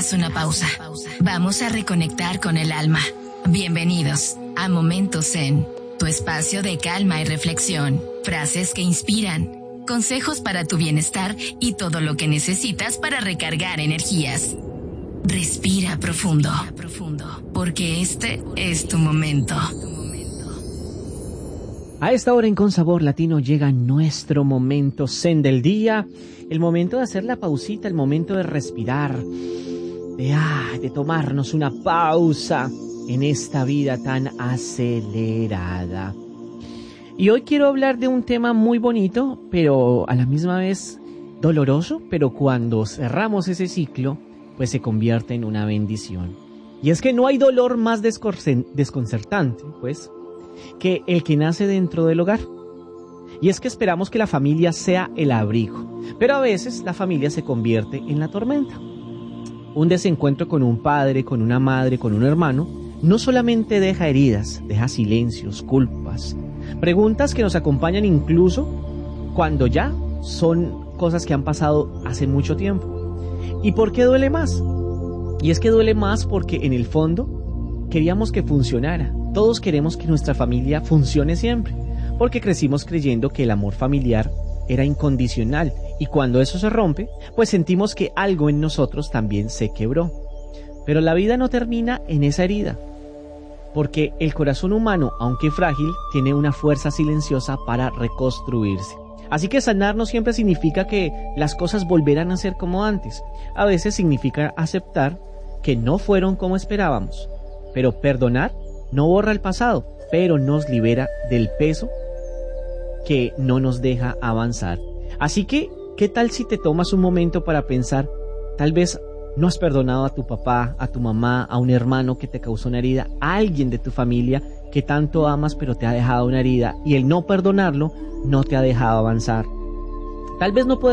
Haz una pausa. Vamos a reconectar con el alma. Bienvenidos a Momentos Zen, tu espacio de calma y reflexión. Frases que inspiran, consejos para tu bienestar y todo lo que necesitas para recargar energías. Respira profundo, porque este es tu momento. A esta hora en Con Sabor Latino llega nuestro momento zen del día, el momento de hacer la pausita, el momento de respirar, de tomarnos una pausa en esta vida tan acelerada. Y hoy quiero hablar de un tema muy bonito, pero a la misma vez doloroso, pero cuando cerramos ese ciclo, pues se convierte en una bendición. Y es que no hay dolor más desconcertante, pues, que el que nace dentro del hogar. Y es que esperamos que la familia sea el abrigo, pero a veces la familia se convierte en la tormenta. Un desencuentro con un padre, con una madre, con un hermano, no solamente deja heridas, deja silencios, culpas, preguntas que nos acompañan incluso cuando ya son cosas que han pasado hace mucho tiempo. ¿Y por qué duele más? Y es que duele más porque en el fondo queríamos que funcionara. Todos queremos que nuestra familia funcione siempre, porque crecimos creyendo que el amor familiar era incondicional y cuando eso se rompe, pues sentimos que algo en nosotros también se quebró. Pero la vida no termina en esa herida, porque el corazón humano, aunque frágil, tiene una fuerza silenciosa para reconstruirse. Así que sanar no siempre significa que las cosas volverán a ser como antes. A veces significa aceptar que no fueron como esperábamos. Pero perdonar no borra el pasado, pero nos libera del peso que no nos deja avanzar. Así que, ¿qué tal si te tomas un momento para pensar? Tal vez no has perdonado a tu papá, a tu mamá, a un hermano que te causó una herida, a alguien de tu familia que tanto amas pero te ha dejado una herida, y el no perdonarlo no te ha dejado avanzar. Tal vez no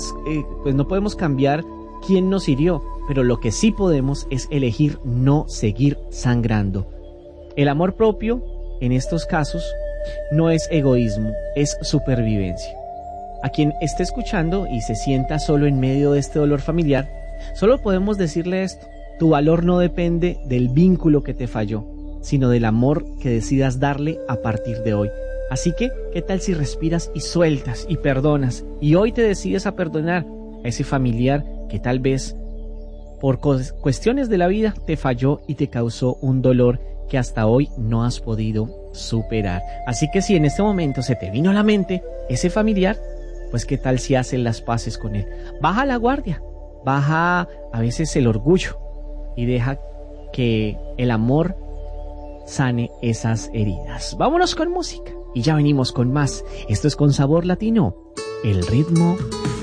podemos cambiar quién nos hirió, pero lo que sí podemos es elegir no seguir sangrando. El amor propio, en estos casos, no es egoísmo, es supervivencia. A quien esté escuchando y se sienta solo en medio de este dolor familiar, solo podemos decirle esto: tu valor no depende del vínculo que te falló, sino del amor que decidas darle a partir de hoy. Así que, ¿qué tal si respiras y sueltas y perdonas? Y hoy te decides a perdonar a ese familiar que tal vez por cuestiones de la vida te falló y te causó un dolor que hasta hoy no has podido superar. Así que si en este momento se te vino a la mente ese familiar, pues qué tal si haces las paces con él. Baja la guardia, baja a veces el orgullo y deja que el amor sane esas heridas. Vámonos con música y ya venimos con más. Esto es Con Sabor Latino, el ritmo